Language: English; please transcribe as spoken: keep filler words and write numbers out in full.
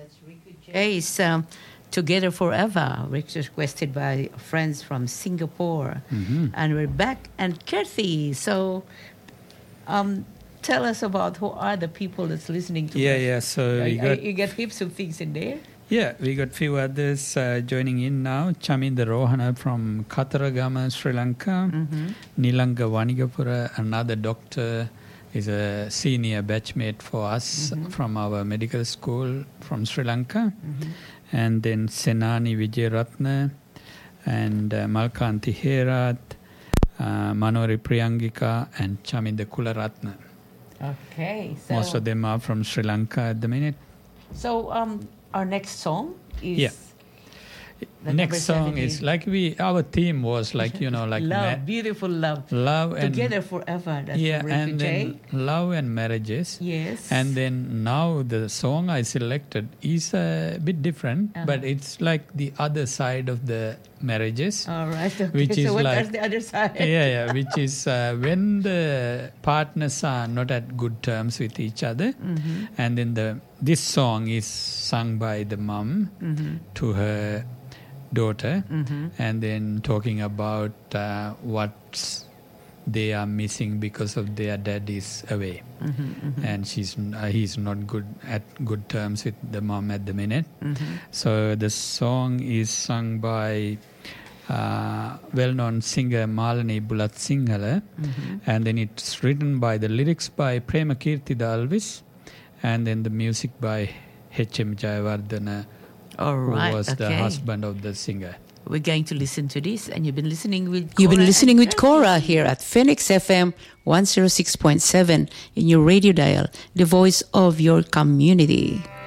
That's Ricky Jay's um, Together Forever, which is requested by friends from Singapore. Mm-hmm. And we're back. And Kathy, so um, tell us about who are the people that's listening to yeah, us. Yeah, So uh, we got, you got heaps of things in there. Yeah, we got few others uh, joining in now. Chaminda Rohana from Kataragama, Sri Lanka. Mm-hmm. Nilanga Wanigapura, another doctor, is a senior batchmate for us Mm-hmm. from our medical school from Sri Lanka. Mm-hmm. And then Senani Vijayaratna and uh, Malkanti Herat, uh, Manori Priyangika and Chaminda Kularatna. Okay. So, Most of them are from Sri Lanka at the minute. So um, our next song is... Yeah. the Next number song is seventeen. like we, our theme was like, you know, like love, ma- beautiful love. love and Together Forever. That's yeah, from Ricky and Jay. then love and marriages. Yes. And then now the song I selected is a bit different, Uh-huh. but it's like the other side of the marriages. All right. Okay. Which so is what like- is the other side? yeah, yeah, which is uh, when the partners are not at good terms with each other, Mm-hmm. and then the this song is sung by the mom Mm-hmm. to her daughter, Mm-hmm. and then talking about uh, what they are missing because of their dad is away, Mm-hmm. Mm-hmm. and she's uh, he's not good at good terms with the mom at the minute. Mm-hmm. So the song is sung by uh, well-known singer Malani Bulat Sinhala, Mm-hmm. and then it's written by the lyrics by Premakirti Dalvis, and then the music by H M Jayawardena, All who right. was okay. the husband of the singer. We're going to listen to this, and you've been listening with You've been Cora listening and with Kathy. Cora here at Phoenix F M one oh six point seven in your radio dial, the voice of your community.